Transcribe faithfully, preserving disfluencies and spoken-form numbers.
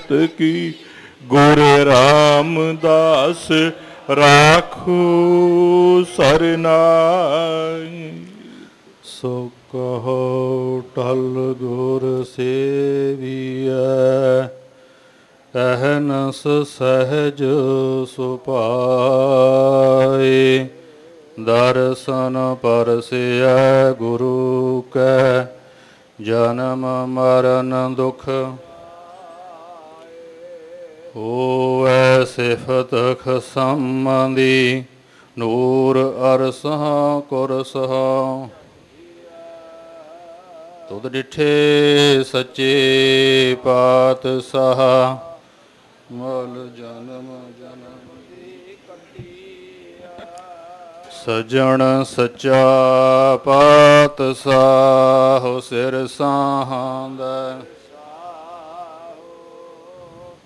संगत की गुर रामदास राखो सरनाई। सो कहो टल गुर सेविया अहनस सहज सुपाए। दर्शन परसिया गुरु कै जन्म मरण दुख होवै सिफत खसंबंधी नूर अरसह कुरसह। तुद डिठे सच्चे पातशाह मल जन्म जन्म सजन सच्चा पातशाह सिर साहांदा।